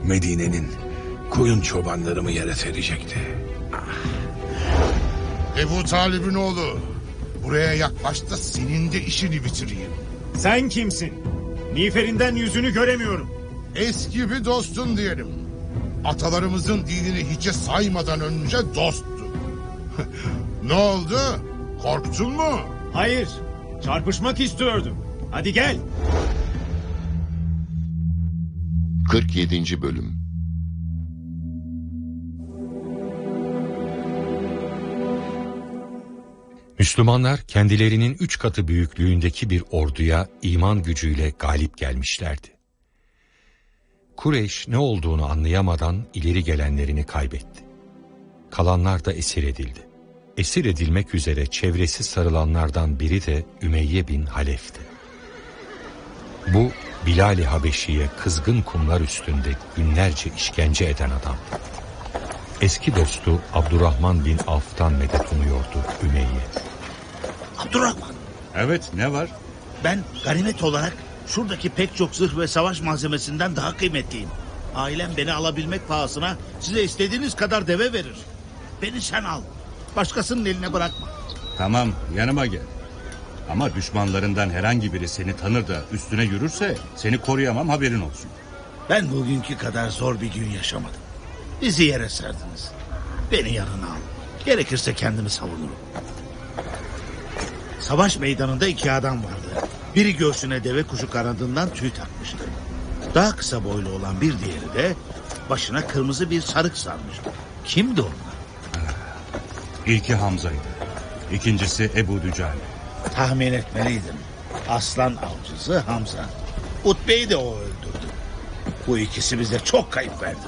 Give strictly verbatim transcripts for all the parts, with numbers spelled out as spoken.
Medine'nin koyun çobanlarımı yere serecekti. Ebu Talib'in oğlu, buraya yaklaş da senin de işini bitireyim. Sen kimsin? Miğferinden yüzünü göremiyorum. Eski bir dostun diyelim. Atalarımızın dinini hiçe saymadan önce dosttu. Ne oldu? Korktun mu? Hayır, çarpışmak istiyordum. Hadi gel. kırk yedinci Bölüm. Müslümanlar kendilerinin üç katı büyüklüğündeki bir orduya iman gücüyle galip gelmişlerdi. Kureyş ne olduğunu anlayamadan ileri gelenlerini kaybetti. Kalanlar da esir edildi. Esir edilmek üzere çevresi sarılanlardan biri de Ümeyye bin Halef'ti. Bu Bilal-i Habeşi'ye kızgın kumlar üstünde günlerce işkence eden adamdı. Eski dostu Abdurrahman bin Avf'tan medet umuyordu Ümeyye. Abdurrahman. Evet, ne var? Ben ganimet olarak şuradaki pek çok zırh ve savaş malzemesinden daha kıymetliyim. Ailem beni alabilmek pahasına size istediğiniz kadar deve verir. Beni sen al. Başkasının eline bırakma. Tamam, yanıma gel. Ama düşmanlarından herhangi biri seni tanır da üstüne yürürse seni koruyamam, haberin olsun. Ben bugünkü kadar zor bir gün yaşamadım. Bizi yere serdiniz. Beni yanına al. Gerekirse kendimi savunurum. Savaş meydanında iki adam vardı. Biri göğsüne deve kuşu kanadından tüy takmıştı. Daha kısa boylu olan bir diğeri de başına kırmızı bir sarık sarmıştı. Kimdi onlar? İlki Hamza'ydı. İkincisi Ebu Dücale. Tahmin etmeliydim. Aslan avcısı Hamza. Utbe'yi de o öldürdü. Bu ikisi bize çok kayıp verdi.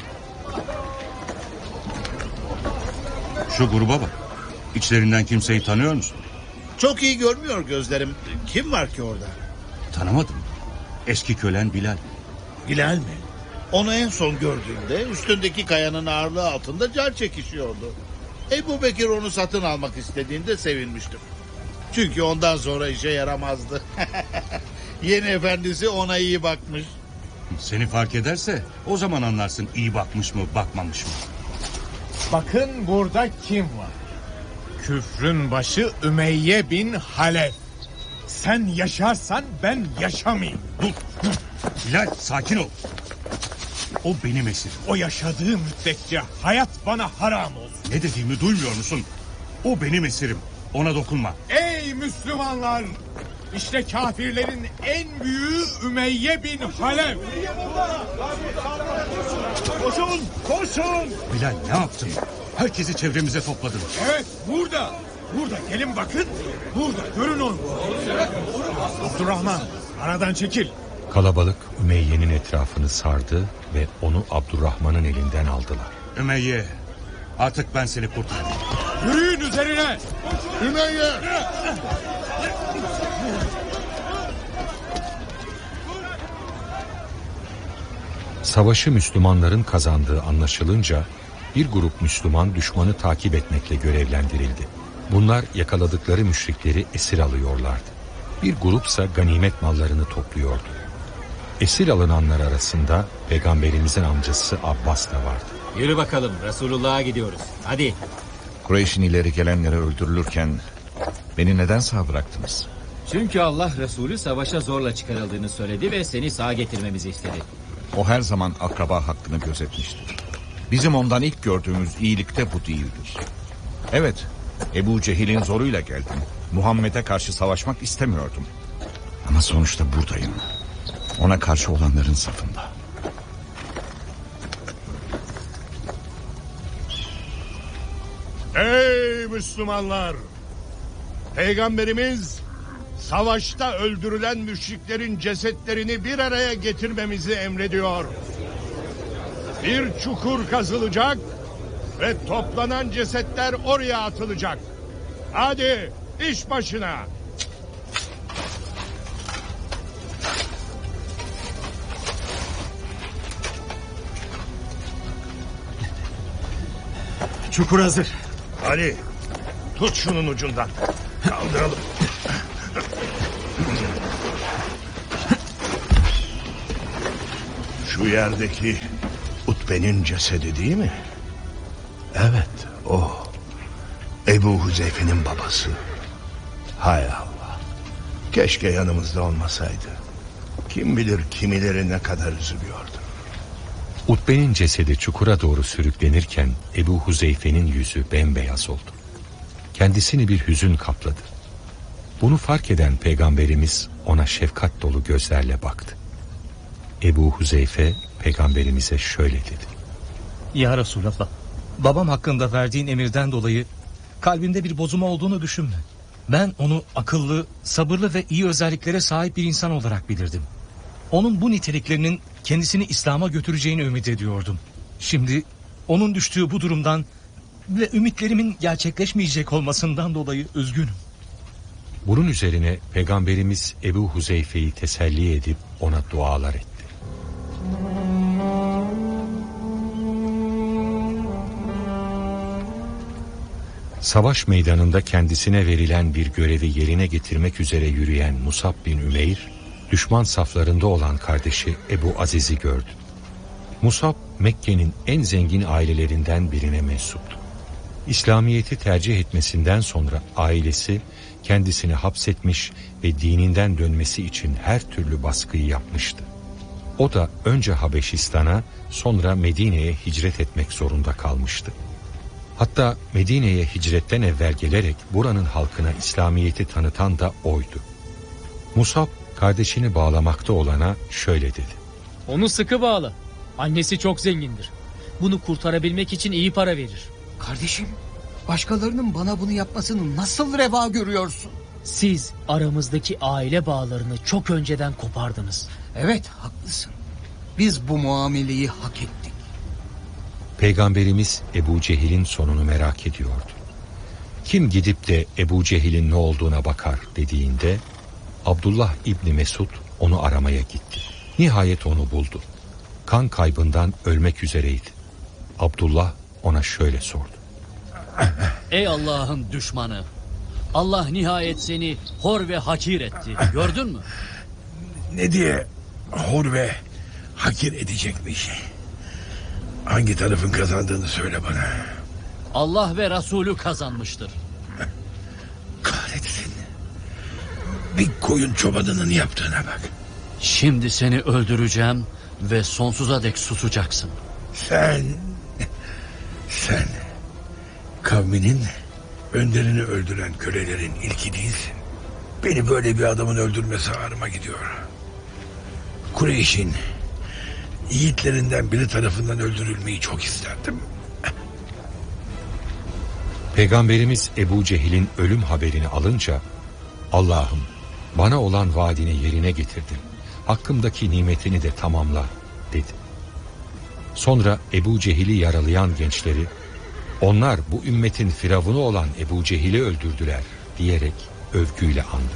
Şu gruba bak. İçlerinden kimseyi tanıyor musun? Çok iyi görmüyor gözlerim. Kim var ki orada? Tanımadım. Eski kölen Bilal. Bilal mi? Onu en son gördüğümde üstündeki kayanın ağırlığı altında can çekişiyordu. Ebu Bekir onu satın almak istediğinde sevinmiştim. Çünkü ondan sonra işe yaramazdı. Yeni efendisi ona iyi bakmış. Seni fark ederse o zaman anlarsın iyi bakmış mı bakmamış mı. Bakın burada kim var? Küfrün başı Ümeyye bin Halef. Sen yaşarsan ben yaşamayayım. Dur, dur. Bilal, sakin ol. O benim esirim. O yaşadığı müddetçe hayat bana haram olsun. Ne dediğimi duymuyor musun? O benim esirim. Ona dokunma. Ey Müslümanlar! İşte kafirlerin en büyüğü Ümeyye bin Halef. Koşun, koşun! Bilal, ne yaptın? Herkesi çevremize topladın. Evet, burada. Burada, gelin bakın. Burada, görün onu. Abdurrahman, aradan çekil. Kalabalık Ümeyye'nin etrafını sardı ve onu Abdurrahman'ın elinden aldılar. Ümeyye, artık ben seni kurtardım. Yürüyün üzerine. Ümeyye! Savaşı Müslümanların kazandığı anlaşılınca bir grup Müslüman düşmanı takip etmekle görevlendirildi. Bunlar yakaladıkları müşrikleri esir alıyorlardı. Bir grupsa ganimet mallarını topluyordu. Esir alınanlar arasında Peygamberimizin amcası Abbas da vardı. Yürü bakalım, Resulullah'a gidiyoruz. Hadi. Kureyş'in ileri gelenleri öldürülürken beni neden sağ bıraktınız? Çünkü Allah Resulü savaşa zorla çıkarıldığını söyledi ve seni sağ getirmemizi istedi. O her zaman akraba hakkını gözetmiştir. Bizim ondan ilk gördüğümüz iyilik de bu değildir. Evet, Ebu Cehil'in zoruyla geldim. Muhammed'e karşı savaşmak istemiyordum. Ama sonuçta buradayım. Ona karşı olanların safında. Ey Müslümanlar! Peygamberimiz savaşta öldürülen müşriklerin cesetlerini bir araya getirmemizi emrediyor. Bir çukur kazılacak ve toplanan cesetler oraya atılacak. Hadi iş başına. Çukur hazır. Ali, tut şunun ucundan. Kaldıralım. Şu yerdeki Utbe'nin cesedi değil mi? Evet, o. Ebu Huzeyfe'nin babası. Hay Allah. Keşke yanımızda olmasaydı. Kim bilir kimileri ne kadar üzülüyordu. Utbe'nin cesedi çukura doğru sürüklenirken Ebu Huzeyfe'nin yüzü bembeyaz oldu. Kendisini bir hüzün kapladı. Bunu fark eden Peygamberimiz ona şefkat dolu gözlerle baktı. Ebu Huzeyfe Peygamberimize şöyle dedi. Ya Resulallah, babam hakkında verdiğin emirden dolayı kalbimde bir bozulma olduğunu düşünme. Ben onu akıllı, sabırlı ve iyi özelliklere sahip bir insan olarak bilirdim. Onun bu niteliklerinin kendisini İslam'a götüreceğini ümit ediyordum. Şimdi onun düştüğü bu durumdan ve ümitlerimin gerçekleşmeyecek olmasından dolayı üzgünüm. Bunun üzerine Peygamberimiz Ebu Huzeyfe'yi teselli edip ona dualar etti. Savaş meydanında kendisine verilen bir görevi yerine getirmek üzere yürüyen Musab bin Ümeyr, düşman saflarında olan kardeşi Ebu Aziz'i gördü. Musab, Mekke'nin en zengin ailelerinden birine mensuptu. İslamiyet'i tercih etmesinden sonra ailesi kendisini hapsetmiş ve dininden dönmesi için her türlü baskıyı yapmıştı. O da önce Habeşistan'a, sonra Medine'ye hicret etmek zorunda kalmıştı. Hatta Medine'ye hicretten evvel gelerek buranın halkına İslamiyet'i tanıtan da oydu. Musab, kardeşini bağlamakta olana şöyle dedi. Onu sıkı bağla. Annesi çok zengindir. Bunu kurtarabilmek için iyi para verir. Kardeşim, başkalarının bana bunu yapmasını nasıl reva görüyorsun? Siz aramızdaki aile bağlarını çok önceden kopardınız. Evet, haklısın. Biz bu muameleyi hak ettik. Peygamberimiz Ebu Cehil'in sonunu merak ediyordu. Kim gidip de Ebu Cehil'in ne olduğuna bakar dediğinde Abdullah İbni Mesud onu aramaya gitti. Nihayet onu buldu. Kan kaybından ölmek üzereydi. Abdullah ona şöyle sordu. Ey Allah'ın düşmanı! Allah nihayet seni hor ve hakir etti. Gördün mü? Ne diye hor ve hakir edecekmiş? Hangi tarafın kazandığını söyle bana. Allah ve Resulü kazanmıştır. Kahretsin. Bir koyun çobanının yaptığına bak. Şimdi seni öldüreceğim ve sonsuza dek susacaksın. Sen... Sen... Kavminin önderini öldüren kölelerin ilki değilsin. Beni böyle bir adamın öldürmesi ağrıma gidiyor. Kureyş'in yiğitlerinden biri tarafından öldürülmeyi çok isterdim. Peygamberimiz Ebu Cehil'in ölüm haberini alınca Allah'ım bana olan vaadini yerine getirdin. Hakkımdaki nimetini de tamamla dedi. Sonra Ebu Cehil'i yaralayan gençleri onlar bu ümmetin firavunu olan Ebu Cehil'i öldürdüler diyerek övgüyle andı.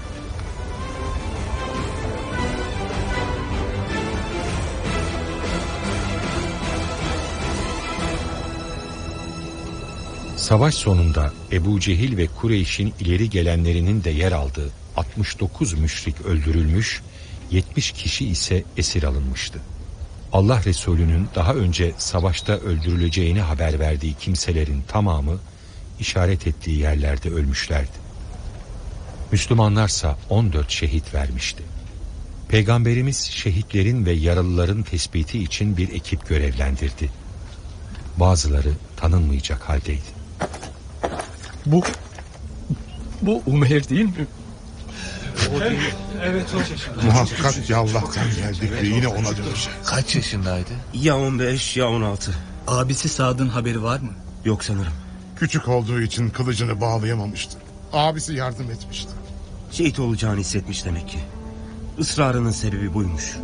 Savaş sonunda Ebu Cehil ve Kureyş'in ileri gelenlerinin de yer aldığı altmış dokuz müşrik öldürülmüş, yetmiş kişi ise esir alınmıştı. Allah Resulü'nün daha önce savaşta öldürüleceğini haber verdiği kimselerin tamamı işaret ettiği yerlerde ölmüşlerdi. Müslümanlarsa on dört şehit vermişti. Peygamberimiz şehitlerin ve yaralıların tespiti için bir ekip görevlendirdi. Bazıları tanınmayacak haldeydi. Bu, bu Umeyr değil mi? O değil. Evet o. Muhakkak ki Allah'tan geldik ve yine ona dönecek. Kaç yaşındaydı? Ya on beş ya on altı. Abisi Sad'ın haberi var mı? Yok sanırım. Küçük olduğu için kılıcını bağlayamamıştı. Abisi yardım etmişti. Şehit olacağını hissetmiş demek ki. Israrının sebebi buymuş.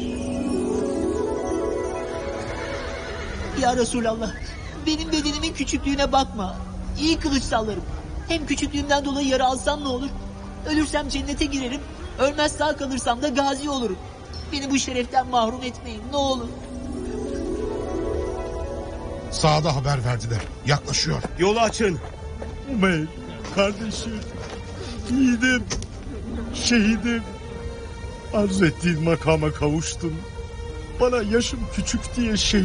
Ya Resulallah, benim bedenimin küçüklüğüne bakma. İyi kılıç sallarım. Hem küçüklüğümden dolayı yara alsam ne olur? Ölürsem cennete girerim. Ölmez sağ kalırsam da gazi olurum. Beni bu şereften mahrum etmeyin ne olur. Sağda haber verdiler. Yaklaşıyor. Yolu açın. Umeyr, kardeşim. Yiğidim. Şehidim. Arz ettiğin makama kavuştun. Bana yaşım küçük diye şey